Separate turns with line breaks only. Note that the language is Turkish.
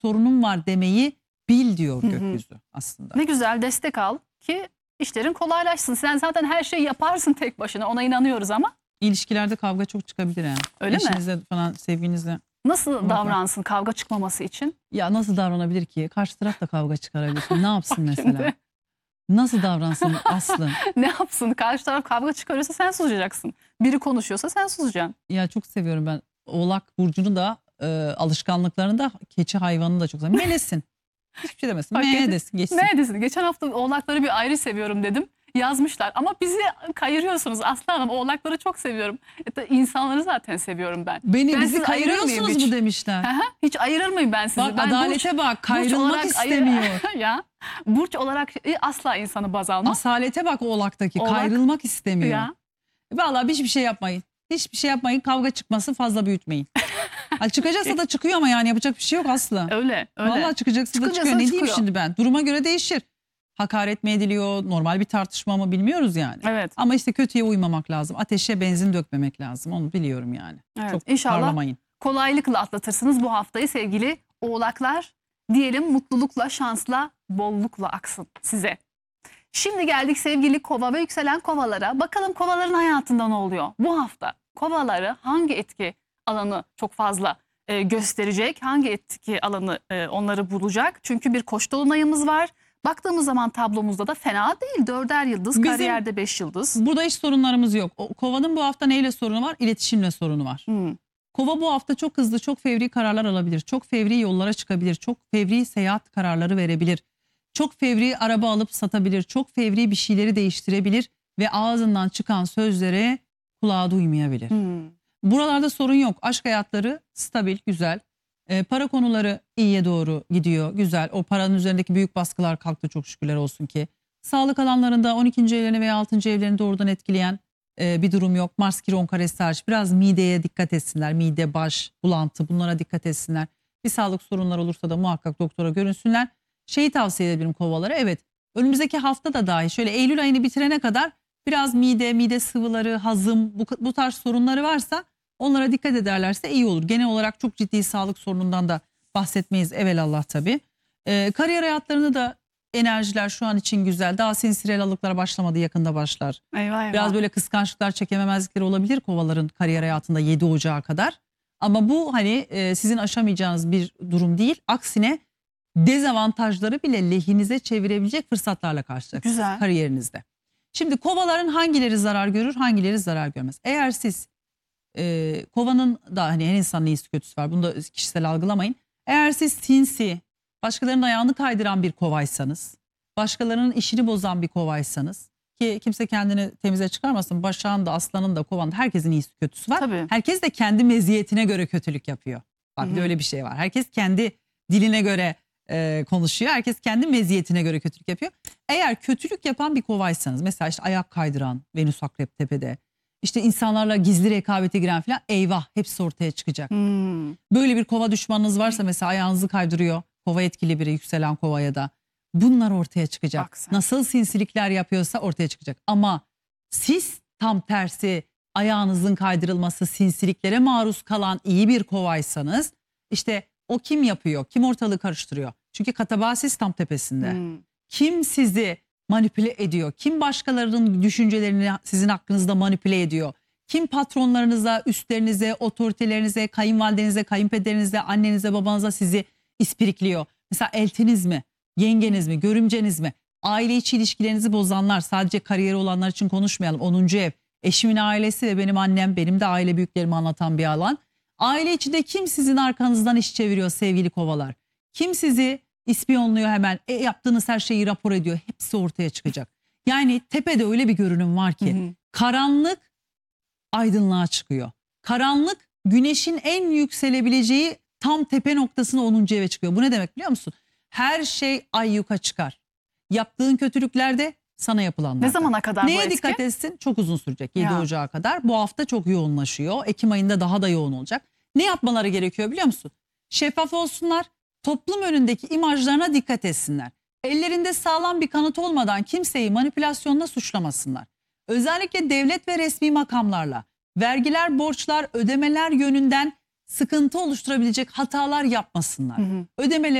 sorunum var demeyi bil diyor gökyüzü aslında.
Ne güzel, destek al ki işlerin kolaylaşsın. Sen zaten her şeyi yaparsın tek başına, ona inanıyoruz ama.
İlişkilerde kavga çok çıkabilir yani.
Öyle mi?
Eşinizle falan, sevginizle.
Nasıl davransın kavga çıkmaması için?
Ya nasıl davranabilir ki? Karşı taraf da kavga çıkarabilir. Ne yapsın
Bak
mesela?
şimdi.
Nasıl davransın Aslı?
Ne yapsın? Karşı taraf kavga çıkarıyorsa sen susacaksın. Biri konuşuyorsa sen susacaksın.
Ya çok seviyorum ben. Oğlak burcunu da alışkanlıklarını da, keçi hayvanını da çok seviyorum. Melesin. Hiçbir şey demesin.
Bak,
Desin, geçsin.
Ne desin? Geçen hafta oğlakları bir ayrı seviyorum dedim. Yazmışlar ama bizi kayırıyorsunuz Aslı Hanım. Oğlakları çok seviyorum. İnsanları zaten seviyorum ben.
Bizi
sizi ayırır mıyım
kayırıyorsunuz
hiç?
mu demişler.
Aha, hiç ayırır mıyım ben sizi?
Bak
Ben
adalete bak, kayrılmak
olarak
istemiyor.
ya burç olarak asla insanı baz almaz.
Asalete bak oğlaktaki,
Oğlak.
kayrılmak istemiyor.
Ya.
Vallahi hiçbir şey yapmayın. Hiçbir şey yapmayın, kavga çıkmasın, fazla büyütmeyin. Çıkacaksa da çıkıyor ama yani yapacak bir şey yok Aslı.
Öyle.
Vallahi çıkacaksa da çıkıyor. Ne diyeyim şimdi ben? Duruma göre değişir. Hakaret mi ediliyor, normal bir tartışma mı bilmiyoruz yani.
Evet.
Ama işte kötüye uymamak lazım. Ateşe benzin dökmemek lazım. Onu biliyorum yani.
Evet.
Çok
İnşallah
parlamayın.
kolaylıkla atlatırsınız bu haftayı sevgili oğlaklar. Diyelim mutlulukla, şansla, bollukla aksın size. Şimdi geldik sevgili kova ve yükselen kovalara. Bakalım kovaların hayatında ne oluyor? Bu hafta kovaları hangi etki alanı çok fazla gösterecek? Hangi etki alanı onları bulacak? Çünkü bir koç dolunayımız var. Baktığımız zaman tablomuzda da fena değil. 4'er yıldız, kariyerde 5 yıldız.
Burada hiç sorunlarımız yok. Kovanın bu hafta neyle sorunu var? İletişimle sorunu var. Kova bu hafta çok hızlı, çok fevri kararlar alabilir. Çok fevri yollara çıkabilir. Çok fevri seyahat kararları verebilir. Çok fevri araba alıp satabilir. Çok fevri bir şeyleri değiştirebilir. Ve ağzından çıkan sözlere kulağı duymayabilir. Buralarda sorun yok. Aşk hayatları stabil, güzel. Para konuları iyiye doğru gidiyor, güzel. O paranın üzerindeki büyük baskılar kalktı çok şükürler olsun ki. Sağlık alanlarında 12. evlerini veya 6. evlerini doğrudan etkileyen bir durum yok. Mars Kiron karesi hariç biraz mideye dikkat etsinler. Mide, baş, bulantı, bunlara dikkat etsinler. Bir sağlık sorunları olursa da muhakkak doktora görünsünler. Şeyi tavsiye edebilirim kovalara. Evet, önümüzdeki hafta da dahi şöyle Eylül ayını bitirene kadar biraz mide sıvıları, hazım, bu tarz sorunları varsa onlara dikkat ederlerse iyi olur. Genel olarak çok ciddi sağlık sorunundan da bahsetmeyiz evelallah tabii. Kariyer hayatlarını da enerjiler şu an için güzel. Daha sinsirelalıklar başlamadı, yakında başlar.
Eyvah eyvah.
Biraz böyle kıskançlıklar, çekememezlikleri olabilir kovaların kariyer hayatında 7 Ocağı kadar. Ama bu hani sizin aşamayacağınız bir durum değil. Aksine dezavantajları bile lehinize çevirebilecek fırsatlarla karşılaşacaksınız
Güzel.
kariyerinizde. Şimdi kovaların hangileri zarar görür, hangileri zarar görmez? Eğer siz kovanın da hani her insanın iyisi kötüsü var. Bunu da kişisel algılamayın. Eğer siz sinsi, başkalarının ayağını kaydıran bir kovaysanız, başkalarının işini bozan bir kovaysanız, ki kimse kendini temize çıkarmasın. Başak'ın da, Aslan'ın da, Kovan'ın da herkesin iyisi kötüsü var.
Tabii.
Herkes de kendi meziyetine göre kötülük yapıyor. Bak bir de öyle bir şey var. Herkes kendi diline göre konuşuyor. Herkes kendi meziyetine göre kötülük yapıyor. Eğer kötülük yapan bir kovaysanız, mesela işte ayak kaydıran, Venüs Akrep Tepe'de, İşte insanlarla gizli rekabete giren falan, eyvah hepsi ortaya çıkacak. Böyle bir kova düşmanınız varsa, mesela ayağınızı kaydırıyor, kova etkili biri, yükselen kovaya da, bunlar ortaya çıkacak. Nasıl sinsilikler yapıyorsa ortaya çıkacak. Ama siz tam tersi ayağınızın kaydırılması, sinsiliklere maruz kalan iyi bir kovaysanız, işte o kim yapıyor, kim ortalığı karıştırıyor? Çünkü katabasis tam tepesinde. Kim sizi manipüle ediyor? Kim başkalarının düşüncelerini sizin hakkınızda manipüle ediyor? Kim patronlarınıza, üstlerinize, otoritelerinize, kayınvalidenize, kayınpederinize, annenize, babanıza sizi ispirikliyor? Mesela eltiniz mi, yengeniz mi, görümceniz mi? Aile içi ilişkilerinizi bozanlar, sadece kariyeri olanlar için konuşmayalım. 10. ev, eşimin ailesi ve benim annem, benim de aile büyüklerimi anlatan bir alan. Aile içinde kim sizin arkanızdan iş çeviriyor sevgili kovalar? Kim sizi İspiyonluyor hemen, yaptığınız her şeyi rapor ediyor. Hepsi ortaya çıkacak. Yani tepede öyle bir görünüm var ki karanlık aydınlığa çıkıyor. Karanlık güneşin en yükselebileceği tam tepe noktasına 10. eve çıkıyor. Bu ne demek biliyor musun? Her şey ayyuka çıkar. Yaptığın kötülüklerde sana yapılanlar.
Ne zamana kadar bu etki?
Neye dikkat etsin? Çok uzun sürecek. 7 Ocağı kadar. Bu hafta çok yoğunlaşıyor. Ekim ayında daha da yoğun olacak. Ne yapmaları gerekiyor biliyor musun? Şeffaf olsunlar. Toplum önündeki imajlarına dikkat etsinler. Ellerinde sağlam bir kanıt olmadan kimseyi manipülasyonla suçlamasınlar. Özellikle devlet ve resmi makamlarla vergiler, borçlar, ödemeler yönünden sıkıntı oluşturabilecek hatalar yapmasınlar.
Hı hı.
Ödemeleri